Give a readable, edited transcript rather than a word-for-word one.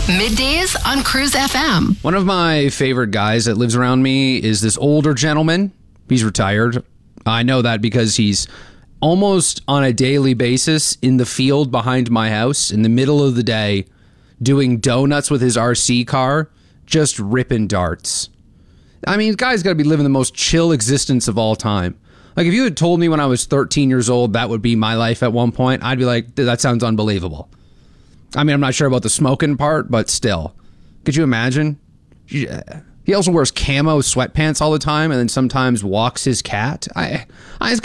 Middays on Cruise FM. One of my favorite guys that lives around me is this older gentleman. He's retired. I know that because he's almost on a daily basis in the field behind my house in the middle of the day doing donuts with his RC car, just ripping darts. I mean, the guy's got to be living the most chill existence of all time. Like, if you had told me when I was 13 years old that would be my life at one point, I'd be like, that sounds unbelievable. I mean, I'm not sure about the smoking part, but still. Could you imagine? He also wears camo sweatpants all the time and then sometimes walks his cat. I just got